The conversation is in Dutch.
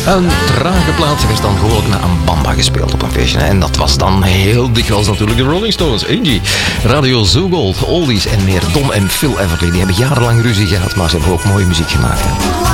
Een trage plaat werd dan gewoonlijk na een bamba gespeeld op een feestje. En dat was dan heel dikwijls natuurlijk de Rolling Stones. Angie, Radio Zoo Gold, Oldies en meer. Don en Phil Everly, die hebben jarenlang ruzie gehad, maar ze hebben ook mooie muziek gemaakt. Hè.